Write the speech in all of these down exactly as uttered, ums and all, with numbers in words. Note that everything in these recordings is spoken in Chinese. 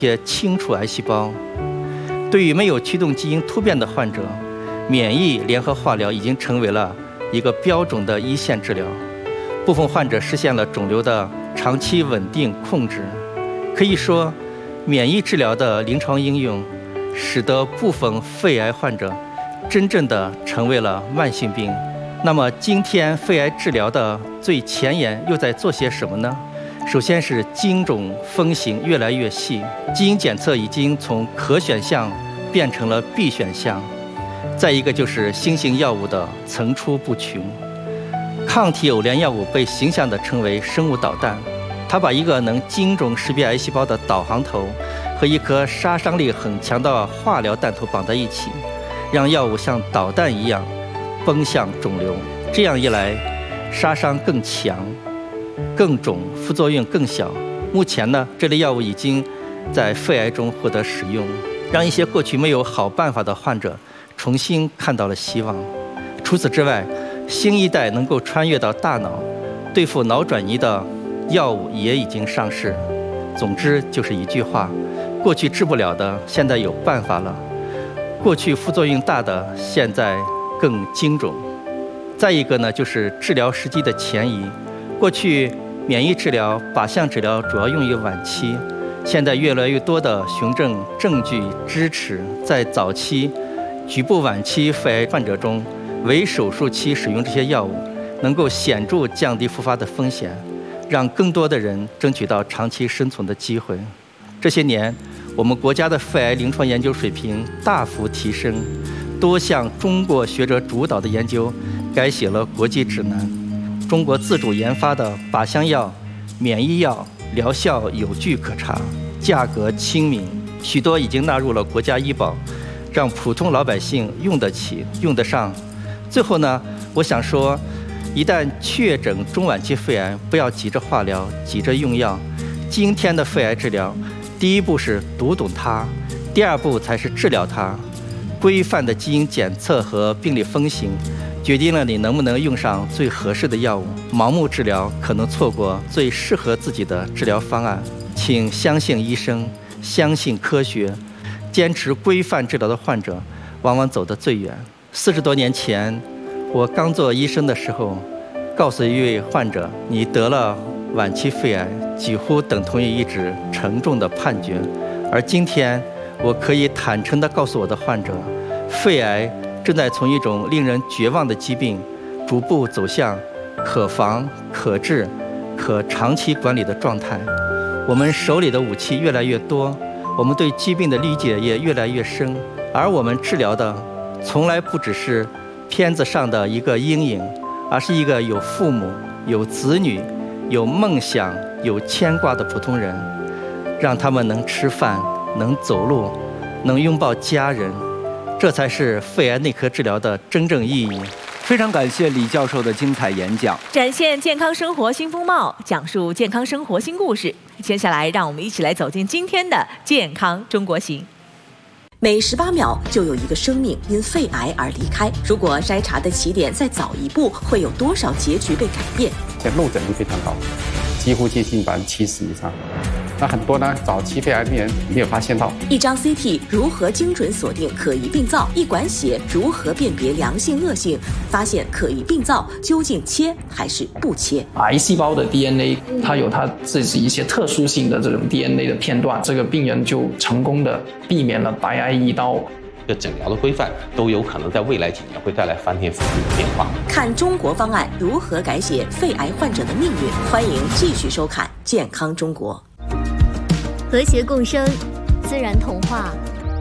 些清除癌细胞。对于没有驱动基因突变的患者，免疫联合化疗已经成为了一个标准的一线治疗。部分患者实现了肿瘤的长期稳定控制。可以说，免疫治疗的临床应用，使得部分肺癌患者真正的成为了慢性病。那么，今天肺癌治疗的最前沿又在做些什么呢？首先是基因种分型越来越细，基因检测已经从可选项变成了必选项。再一个就是新型药物的层出不穷，抗体偶联药物被形象地称为生物导弹，它把一个能精准识别癌细胞的导航头和一颗杀伤力很强的化疗弹头绑在一起，让药物像导弹一样奔向肿瘤。这样一来，杀伤更强、更准，副作用更小。目前呢，这类药物已经在肺癌中获得使用，让一些过去没有好办法的患者重新看到了希望。除此之外，新一代能够穿越到大脑、对付脑转移的药物也已经上市。总之就是一句话：过去治不了的，现在有办法了；过去副作用大的，现在更精准。再一个呢，就是治疗时机的前移。过去免疫治疗、靶向治疗主要用于晚期，现在越来越多的循证证据支持，在早期、局部晚期肺癌患者中，为手术期使用这些药物，能够显著降低复发的风险，让更多的人争取到长期生存的机会。这些年，我们国家的肺癌临床研究水平大幅提升，多项中国学者主导的研究改写了国际指南。中国自主研发的靶向药、免疫药疗效有据可查，价格亲民，许多已经纳入了国家医保，让普通老百姓用得起、用得上。最后呢，我想说，一旦确诊中晚期肺癌，不要急着化疗、急着用药。今天的肺癌治疗，第一步是读懂它，第二步才是治疗它。规范的基因检测和病理分型，决定了你能不能用上最合适的药物。盲目治疗可能错过最适合自己的治疗方案。请相信医生，相信科学，坚持规范治疗的患者，往往走得最远。四十多年前，我刚做医生的时候，告诉一位患者，你得了晚期肺癌，几乎等同于一纸沉重的判决。而今天，我可以坦诚地告诉我的患者，肺癌正在从一种令人绝望的疾病，逐步走向可防、可治、可长期管理的状态。我们手里的武器越来越多，我们对疾病的理解也越来越深，而我们治疗的，从来不只是片子上的一个阴影，而是一个有父母、有子女、有梦想、有牵挂的普通人，让他们能吃饭、能走路、能拥抱家人，这才是肺癌内科治疗的真正意义。 非常感谢李教授的精彩演讲， 展现健康生活新风貌，讲述健康生活新故事。接下来，让我们一起来走进今天的健康中国行。 每十八秒就有一个生命因肺癌而离开。如果筛查的起点再早一步，会有多少结局被改变？ 漏诊率非常高，几乎接近百分之七十以上。那很多呢，早期肺癌病人没有发现到。 一张 C T 如何精准锁定可疑病灶？一管血如何辨别良性恶性？发现可疑病灶究竟切还是不切？ 癌细胞的 D N A 它有它自己一些特殊性的这种 D N A 的片段，这个病人就成功的避免了白癌一刀。 这诊疗的规范都有可能在未来几年会带来翻天覆地的变化。 看中国方案如何改写肺癌患者的命运，欢迎继续收看《健康中国》。 和谐共生，自然童话。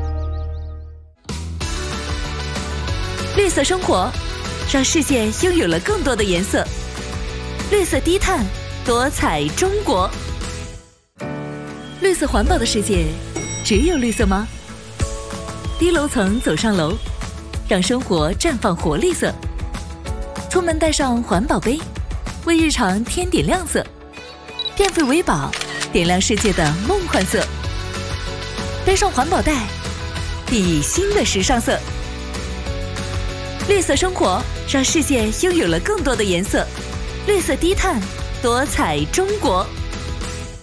绿色生活，让世界拥有了更多的颜色。绿色低碳，多彩中国。绿色环保的世界，只有绿色吗？低楼层走上楼，让生活绽放活力色。出门带上环保杯，为日常添点亮色。变废为宝，点亮世界的梦幻色。背上环保袋，熠熠新的时尚色。绿色生活，让世界拥有了更多的颜色。绿色低碳，多彩中国。